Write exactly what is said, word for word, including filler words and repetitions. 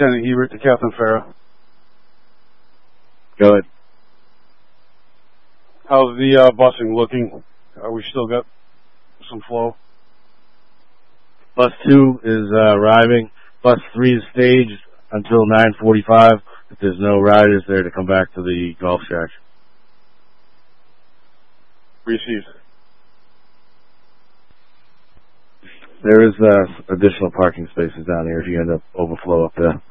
Lieutenant Hebert to Captain Farah. Go ahead. How's the uh, busing looking? Are we still got some flow? Bus two is uh, arriving. Bus three is staged until nine forty-five. If there's no riders there to come back to the golf shack. Received. There is uh, additional parking spaces down here if you end up overflow up there.